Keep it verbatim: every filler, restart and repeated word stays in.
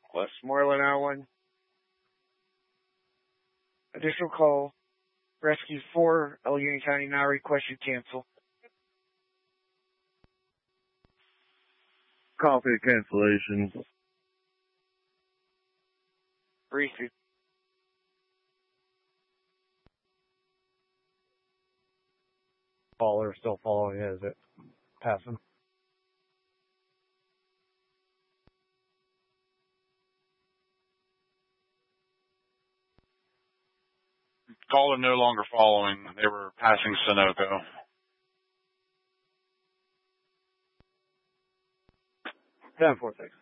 Westmoreland out one. Additional call. Rescue four, Allegheny County now request you cancel. Copy cancellation. Receive. Caller still following you, is it passing? Caller no longer following. They were passing Sunoco. ten four six.